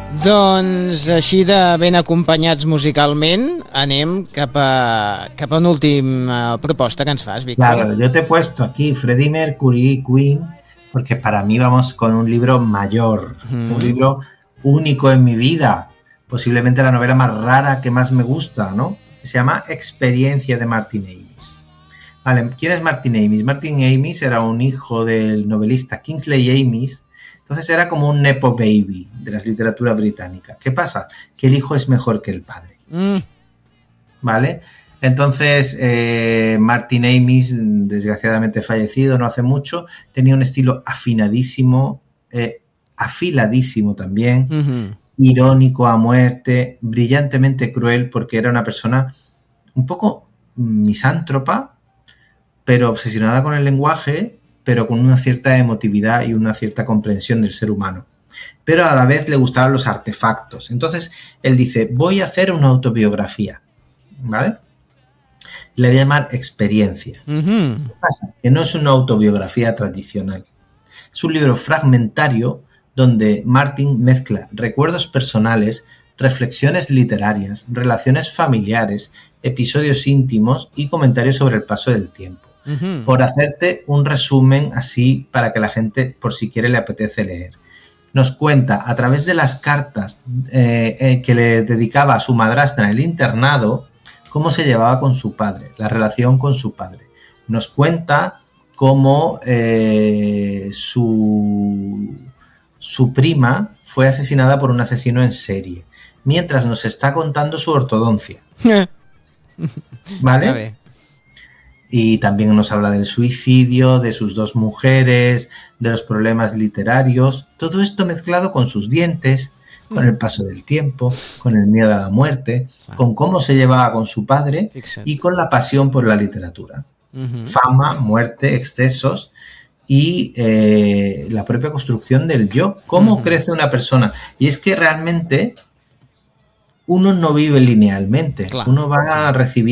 Doncs així de ben acompanyats musicalment, anem cap a una última proposta que ens fas, Víctor. Claro, yo te he puesto aquí Freddie Mercury, Queen, porque para mí vamos con un libro mayor, un libro único en mi vida, posiblemente la novela más rara que más me gusta, ¿no? Se llama Experiencia de Martin Amis. Vale, ¿quién es Martin Amis? Martin Amis era un hijo del novelista Kingsley Amis. Entonces era como un nepo baby de la literatura británica. ¿Qué pasa? Que el hijo es mejor que el padre. ¿Vale? Entonces, Martin Amis, desgraciadamente fallecido no hace mucho, tenía un estilo afinadísimo, afiladísimo también, irónico a muerte, brillantemente cruel, porque era una persona un poco misántropa, pero obsesionada con el lenguaje, pero con una cierta emotividad y una cierta comprensión del ser humano. Pero a la vez le gustaban los artefactos. Entonces, él dice, voy a hacer una autobiografía, ¿vale? Le voy a llamar Experiencia. ¿Qué pasa? Que no es una autobiografía tradicional. Es un libro fragmentario donde Martin mezcla recuerdos personales, reflexiones literarias, relaciones familiares, episodios íntimos y comentarios sobre el paso del tiempo. Por hacerte un resumen así para que la gente, por si quiere, le apetece leer. Nos cuenta a través de las cartas que le dedicaba a su madrastra en el internado cómo se llevaba con su padre, la relación con su padre. Nos cuenta cómo su prima fue asesinada por un asesino en serie, mientras nos está contando su ortodoncia. ¿Vale? Y también nos habla del suicidio, de sus dos mujeres, de los problemas literarios, todo esto mezclado con sus dientes, con el paso del tiempo, con el miedo a la muerte, con cómo se llevaba con su padre y con la pasión por la literatura. Fama, muerte, excesos y la propia construcción del yo. ¿Cómo crece una persona? Y es que realmente uno no vive linealmente, uno va recibiendo